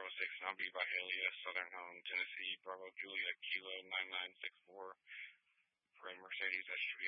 Nambi Byhalia, Southern Home, Tennessee, Bravo Juliet, Kilo 9964, for Mercedes SUV